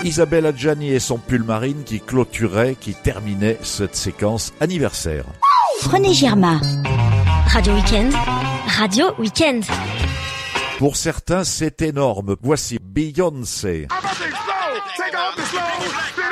Isabelle Adjani et son pull marine qui terminait cette séquence anniversaire. René Girma. Radio Week-end. Radio Week-end. Pour certains, c'est énorme. Voici Beyoncé.